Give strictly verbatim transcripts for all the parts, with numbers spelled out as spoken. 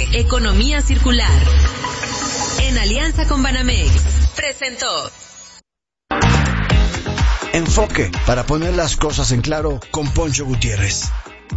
Economía Circular. En alianza con Banamex. Presentó. Enfoque, para poner las cosas en claro, con Poncho Gutiérrez.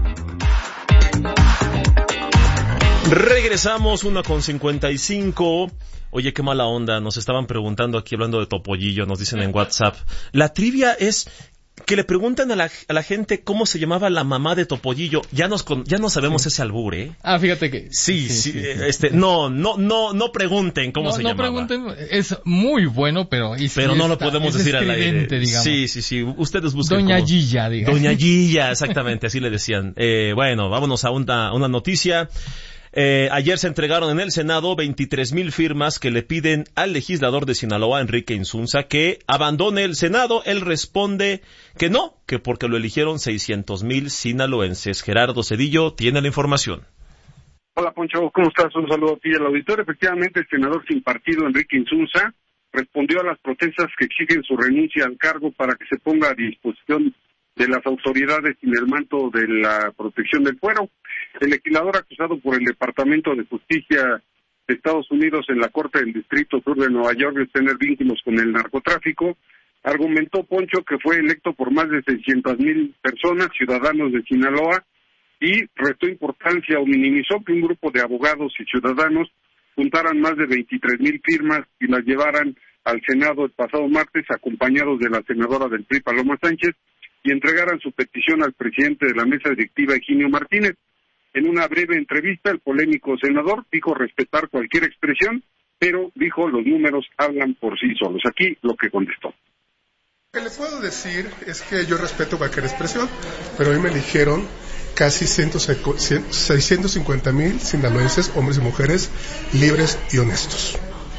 Regresamos, una con cincuenta y cinco. Oye, qué mala onda, nos estaban preguntando aquí hablando de Topollillo, nos dicen en WhatsApp. La trivia es que le preguntan a la, a la gente cómo se llamaba la mamá de Topollillo. Ya nos con, ya no sabemos sí. ese albur, ¿eh? Ah, fíjate que... Sí, sí, sí, sí este, sí. no, no, no, no pregunten cómo no, se no llamaba. No pregunten, es muy bueno, pero... Y pero no está, lo podemos decir al aire. Digamos. Sí, sí, sí, ustedes buscan Doña cómo... Gilla, digamos. Doña Gilla, exactamente, así le decían. Eh, bueno, vámonos a una, una noticia. Eh, ayer se entregaron en el Senado veintitrés mil firmas que le piden al legislador de Sinaloa, Enrique Insunza, que abandone el Senado. Él responde que no, que porque lo eligieron seiscientos mil sinaloenses. Gerardo Cedillo tiene la información. Hola, Poncho, ¿cómo estás? Un saludo a ti y al auditorio. Efectivamente, el senador sin partido, Enrique Insunza, respondió a las protestas que exigen su renuncia al cargo para que se ponga a disposición de las autoridades en el manto de la protección del fuero. El legislador acusado por el Departamento de Justicia de Estados Unidos en la Corte del Distrito Sur de Nueva York de tener vínculos con el narcotráfico, argumentó, Poncho, que fue electo por más de seiscientas mil personas, ciudadanos de Sinaloa, y restó importancia o minimizó que un grupo de abogados y ciudadanos juntaran más de veintitrés mil firmas y las llevaran al Senado el pasado martes, acompañados de la senadora del P R I, Paloma Sánchez, y entregaran su petición al presidente de la mesa directiva, Higinio Martínez. En una breve entrevista, el polémico senador dijo respetar cualquier expresión, pero dijo los números hablan por sí solos. Aquí lo que contestó. Lo que le puedo decir es que yo respeto cualquier expresión, pero hoy me eligieron casi seiscientos cincuenta mil sinaloenses, hombres y mujeres, libres y honestos.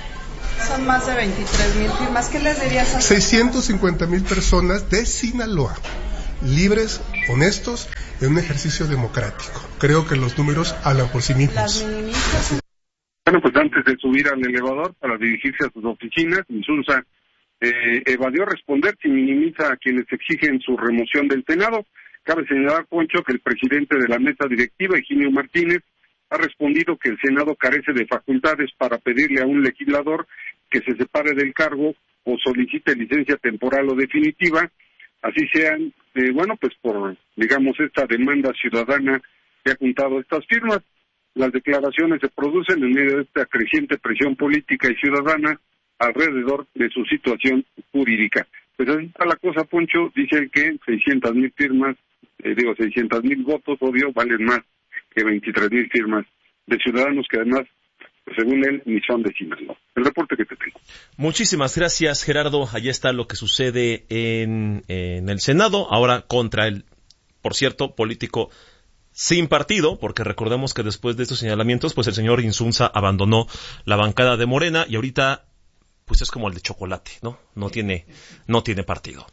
Son más de veintitrés mil firmas. ¿Qué les dirías a seiscientos cincuenta mil personas de Sinaloa, libres, honestos, en un ejercicio democrático. Creo que los números hablan por sí mismos. Las minimizas. Bueno, pues antes de subir al elevador para dirigirse a sus oficinas, Insunza eh, evadió responder si minimiza a quienes exigen su remoción del Senado. Cabe señalar, Poncho, que el presidente de la mesa directiva, Higinio Martínez, ha respondido que el Senado carece de facultades para pedirle a un legislador que se separe del cargo o solicite licencia temporal o definitiva, así sean, eh, bueno, pues por, digamos, esta demanda ciudadana que ha juntado estas firmas. Las declaraciones se producen en medio de esta creciente presión política y ciudadana alrededor de su situación jurídica. Pues así está la cosa, Poncho. Dicen que seiscientas mil firmas, eh, digo, seiscientos mil votos, obvio, valen más que veintitrés mil firmas de ciudadanos que además, pues según él, ni son de Sinaloa. El reporte que te tengo. Muchísimas gracias, Gerardo. Allí está lo que sucede en, en el Senado, ahora contra el, por cierto, político sin partido, porque recordemos que después de estos señalamientos, pues el señor Insunza abandonó la bancada de Morena y ahorita, pues es como el de chocolate, ¿no? No tiene, no tiene partido.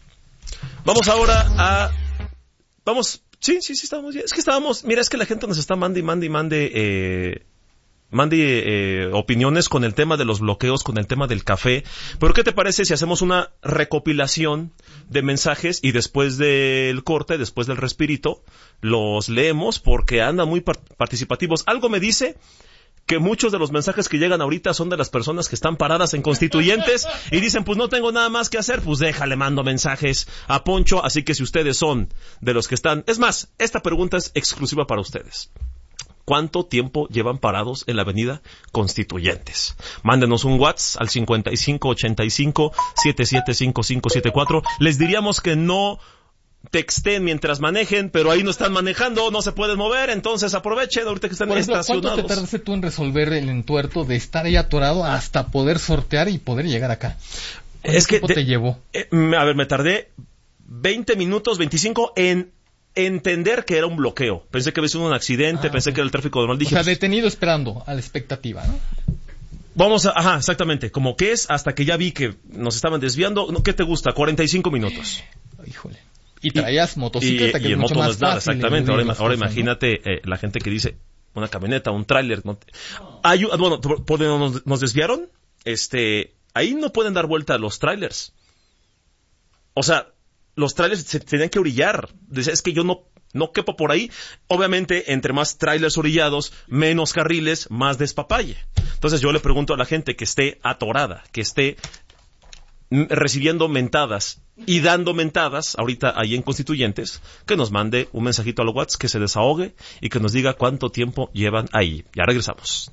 Vamos ahora a, vamos, sí, sí, sí, estábamos, es que estábamos, mira, es que la gente nos está mande y mande y mande, eh, mande eh, opiniones con el tema de los bloqueos, con el tema del café. Pero ¿qué te parece si hacemos una recopilación de mensajes y después del corte, después del respirito, los leemos porque andan muy par- participativos? Algo me dice que muchos de los mensajes que llegan ahorita son de las personas que están paradas en Constituyentes y dicen, pues no tengo nada más que hacer, pues déjale, mando mensajes a Poncho. Así que si ustedes son de los que están... Es más, esta pregunta es exclusiva para ustedes. ¿Cuánto tiempo llevan parados en la avenida Constituyentes? Mándenos un WhatsApp al cincuenta y cinco ochenta y cinco setenta y siete cincuenta y cinco setenta y cuatro. Les diríamos que no texten mientras manejen, pero ahí no están manejando, no se pueden mover, entonces aprovechen ahorita que están Por ejemplo, estacionados. ¿cuánto te tardaste tú en resolver el entuerto de estar ahí atorado hasta poder sortear y poder llegar acá? Es que tiempo de, te llevó? Eh, a ver, me tardé veinte minutos, veinticinco en entender que era un bloqueo. Pensé que había sido un accidente, ah, pensé okay. que era el tráfico normal. Dije, o sea, detenido esperando a la expectativa, ¿no? Vamos a, ajá, exactamente, como que es hasta que ya vi que nos estaban desviando. ¿Qué te gusta? cuarenta y cinco minutos. Híjole. Y traías y, motocicleta, y, que y es mucho moto más no es nada, fácil. Exactamente. Ahora, ahora cosas, imagínate ¿no? eh, la gente que dice una camioneta, un tráiler. ¿no? Hay, bueno, por, por, nos, nos desviaron. Este, ahí no pueden dar vuelta a los tráilers. O sea, los trailers se tenían que orillar. Es que yo no, no quepo por ahí. Obviamente, entre más trailers orillados, menos carriles, más despapalle. Entonces yo le pregunto a la gente que esté atorada, que esté recibiendo mentadas y dando mentadas ahorita ahí en Constituyentes, que nos mande un mensajito al WhatsApp, que se desahogue y que nos diga cuánto tiempo llevan ahí. Ya regresamos.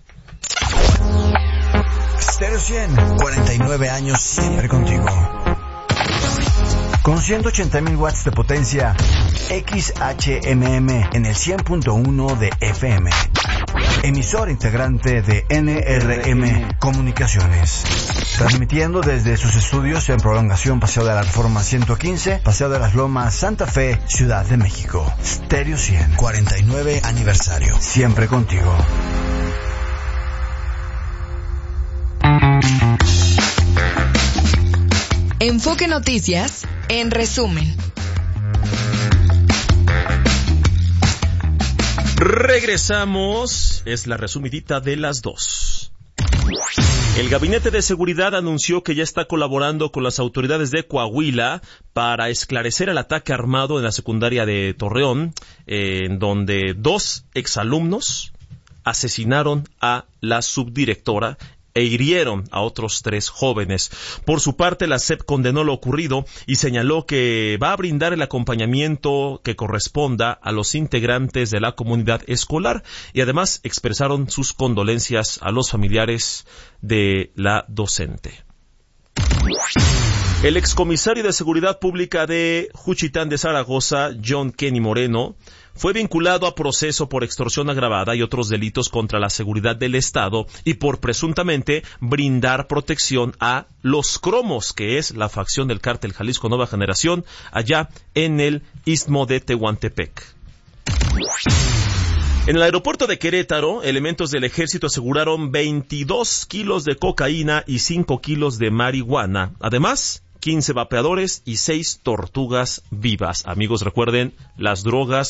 Stereo cien, cuarenta y nueve años siempre contigo. Con ciento ochenta mil watts de potencia, X H M M en el cien punto uno de F M. Emisor integrante de N R M Comunicaciones. Transmitiendo desde sus estudios en Prolongación Paseo de la Reforma ciento quince, Paseo de las Lomas, Santa Fe, Ciudad de México. Stereo cien, cuarenta y nueve aniversario. Siempre contigo. Enfoque Noticias, en resumen. Regresamos, es la resumidita de las dos. El Gabinete de Seguridad anunció que ya está colaborando con las autoridades de Coahuila para esclarecer el ataque armado en la secundaria de Torreón, eh, en donde dos exalumnos asesinaron a la subdirectora e hirieron a otros tres jóvenes. Por su parte, la S E P condenó lo ocurrido y señaló que va a brindar el acompañamiento que corresponda a los integrantes de la comunidad escolar y además expresaron sus condolencias a los familiares de la docente. El excomisario de Seguridad Pública de Juchitán de Zaragoza, John Kenny Moreno, fue vinculado a proceso por extorsión agravada y otros delitos contra la seguridad del Estado y por presuntamente brindar protección a Los Cromos, que es la facción del cártel Jalisco Nueva Generación, allá en el Istmo de Tehuantepec. En el aeropuerto de Querétaro, elementos del ejército aseguraron veintidós kilos de cocaína y cinco kilos de marihuana. Además, quince vapeadores y seis tortugas vivas. Amigos, recuerden, las drogas